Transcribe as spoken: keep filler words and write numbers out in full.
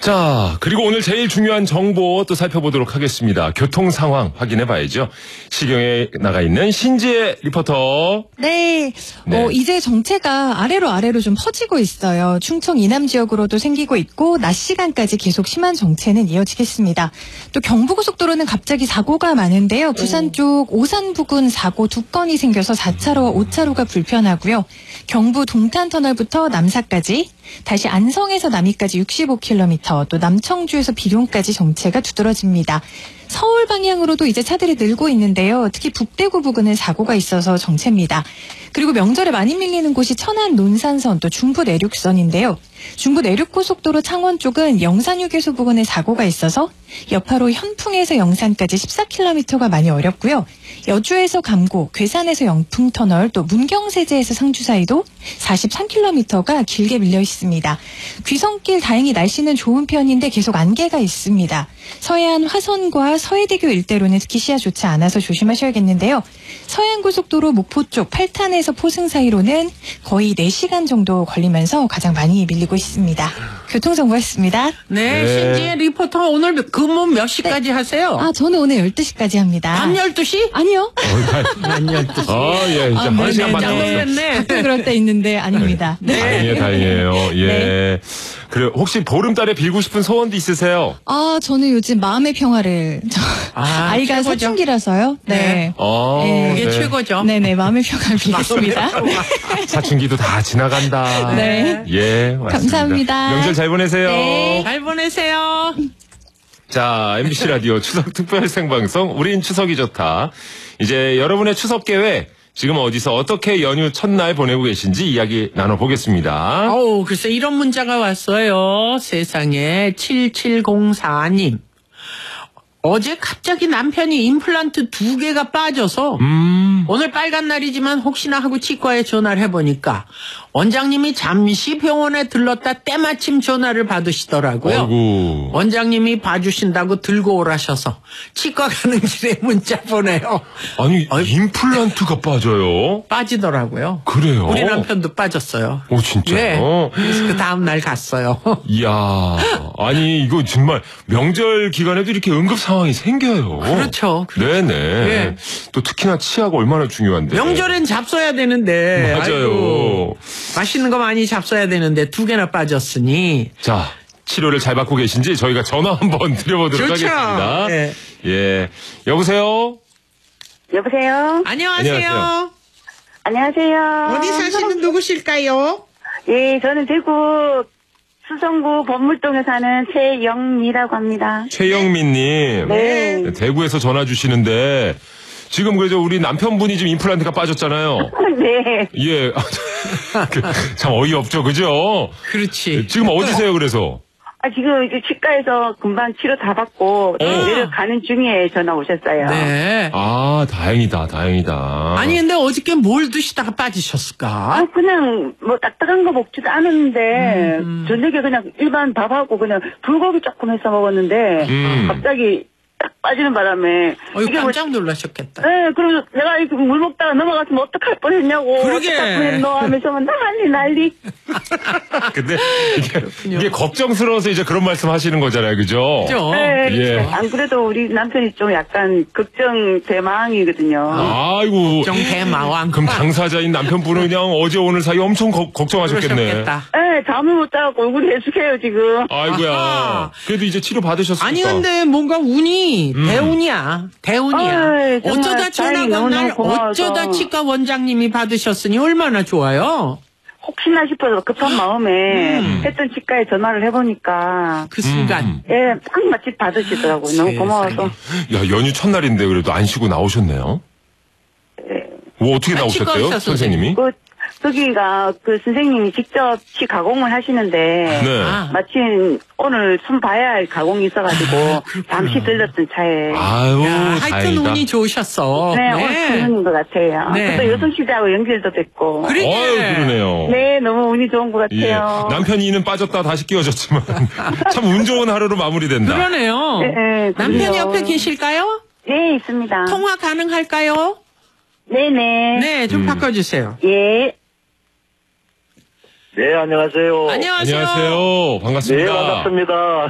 자, 그리고 오늘 제일 중요한 정보 또 살펴보도록 하겠습니다. 교통 상황 확인해 봐야죠. 시경에 나가 있는 신지혜 리포터. 네. 네. 어, 이제 정체가 아래로 아래로 좀 퍼지고 있어요. 충청 이남 지역으로도 생기고 있고 낮 시간까지 계속 심한 정체는 이어지겠습니다. 또 경부고속도로는 갑자기 사고가 많은데요. 부산 쪽 오산 부근 사고 두 건이 생겨서 사 차로와 오 차로가 불편하고요. 경부 동탄터널부터 남사까지, 다시 안성에서 남이까지 육십오 킬로미터, 또 남청주에서 비룡까지 정체가 두드러집니다. 서울 방향으로도 이제 차들이 늘고 있는데요. 특히 북대구 부근은 사고가 있어서 정체입니다. 그리고 명절에 많이 밀리는 곳이 천안 논산선, 또 중부 내륙선인데요. 중부 내륙고속도로 창원 쪽은 영산휴게소 부근에 사고가 있어서 여파로 현풍에서 영산까지 십사 킬로미터가 많이 어렵고요. 여주에서 감고, 괴산에서 영풍터널, 또 문경세제에서 상주 사이도 사십삼 킬로미터가 길게 밀려 있습니다. 귀성길 다행히 날씨는 좋은 편인데 계속 안개가 있습니다. 서해안 화선과 서해대교 일대로는 특히 시야 좋지 않아서 조심하셔야겠는데요. 서해안고속도로 목포 쪽 팔탄에서 포승 사이로는 거의 네 시간 정도 걸리면서 가장 많이 밀리고 있습니다. 교통정보였습니다. 네, 네. 신지혜 리포터 오늘 근무 몇 시까지 네. 하세요? 아, 저는 오늘 열두 시까지 합니다. 밤 열두 시? 아니요. 밤 열두 시. 아, 예, 이제 아, 한 네네, 시간만 깜짝 남았어요. 놀랐네. 가끔 그럴 때 있는데 아닙니다. 네. 다행이에요, 다행이에요. 예. 네. 그래, 혹시 보름달에 빌고 싶은 소원도 있으세요? 아, 저는 요즘 마음의 평화를. 저, 아, 아이가 최고죠. 사춘기라서요. 네. 네. 어, 네. 그게 네. 최고죠. 네네, 마음의 평화를 빌겠습니다. 사춘기도 다 지나간다. 네. 예, 맞습니다. 감사합니다. 명절 잘 보내세요. 네. 잘 보내세요. 자, 엠비씨 라디오 추석 특별 생방송 우린 추석이 좋다. 이제 여러분의 추석 계획 지금 어디서 어떻게 연휴 첫날 보내고 계신지 이야기 나눠보겠습니다. 어우, 글쎄 이런 문자가 왔어요. 세상에. 칠칠공사 님. 어제 갑자기 남편이 임플란트 두 개가 빠져서 음, 오늘 빨간 날이지만 혹시나 하고 치과에 전화를 해보니까 원장님이 잠시 병원에 들렀다 때마침 전화를 받으시더라고요. 아이고. 원장님이 봐주신다고 들고 오라셔서 치과 가는 길에 문자 보내요. 아니, 아이. 임플란트가 빠져요? 빠지더라고요. 그래요? 우리 남편도 빠졌어요. 오, 진짜요? 네. 그래서 그 다음 날 갔어요. 이야, 아니, 이거 정말 명절 기간에도 이렇게 응급 상황이 생겨요. 그렇죠. 네네. 네. 또 특히나 치아가 얼마나 중요한데. 명절엔 잡숴야 되는데. 맞아요. 아이고, 맛있는 거 많이 잡숴야 되는데 두 개나 빠졌으니. 자, 치료를 잘 받고 계신지 저희가 전화 한번 드려보도록 좋죠. 하겠습니다. 네. 예. 여보세요? 여보세요? 안녕하세요. 안녕하세요. 안녕하세요. 어디 사시는 누구실까요? 예, 저는 대구 수성구 범물동에 사는 최영미라고 합니다. 최영민님. 네. 대구에서 전화 주시는데, 지금 그저 우리 남편분이 지금 임플란트가 빠졌잖아요. 네. 예. 그, 참 어이없죠, 그죠? 그렇지. 지금 어디세요, 그래서? 아, 지금 이제 치과에서 금방 치료 다 받고 어. 내려가는 중에 전화 오셨어요. 네. 아, 다행이다, 다행이다. 아니 근데 어저께 뭘 드시다가 빠지셨을까? 아, 그냥 뭐 딱딱한 거 먹지도 않았는데 음. 저녁에 그냥 일반 밥하고 그냥 불고기 조금 해서 먹었는데 음. 갑자기 딱 빠지는 바람에 어이 이게 뭐 깜짝 놀라셨겠다. 네, 그리고 내가 이렇게 물 먹다가 넘어갔으면 어떡할 뻔했냐고. 그러게. 어떡할 뻔했노 하면서 난리 난리. 근데 이게, 이게 걱정스러워서 이제 그런 말씀 하시는 거잖아요, 그죠? 그죠? 네, 예. 안 그래도 우리 남편이 좀 약간 걱정 대망이거든요. 아이고. 걱정 대마왕. 그럼 당사자인 남편분은 그냥 어제 오늘 사이 엄청 거- 걱정하셨겠네. 그러셨겠다. 네, 잠을 못 자고 얼굴이 해숙해요 지금. 아이고야. 아하. 그래도 이제 치료 받으셨으니까. 아니 근데 뭔가 운이 음. 대운이야. 대운이야. 어이, 정말 어쩌다 전화가 다행히 날 너무너무 고마워서. 어쩌다 치과 원장님이 받으셨으니 얼마나 좋아요. 혹시나 싶어서 급한 마음에 음. 했던 치과에 전화를 해보니까 그 순간. 음. 예, 딱 마치 받으시더라고요. 너무 세상에. 고마워서. 야, 연휴 첫날인데 그래도 안 쉬고 나오셨네요. 뭐 어떻게 아, 치과 나오셨대요, 의사 선생님이? 그 거기가 그 선생님이 직접 치 가공을 하시는데 네. 아. 마침 오늘 손 봐야 할 가공이 있어가지고 잠시 들렸던 차에 아유, 야, 하여튼 다행이다. 운이 좋으셨어. 네, 오늘 첫눈인 것 같아요. 네. 또 여성시대하고 연결도 됐고 그래. 어유 그러네요. 네, 너무 운이 좋은 것 예. 같아요. 남편이 이는 빠졌다 다시 끼워졌지만 참 운 좋은 하루로 마무리된다. 그러네요. 네, 네, 남편이 그래요. 옆에 계실까요? 네, 있습니다. 통화 가능할까요? 네네. 네, 좀 음. 바꿔주세요. 예. 네, 안녕하세요. 안녕하세요. 안녕하세요. 반갑습니다. 네, 반갑습니다.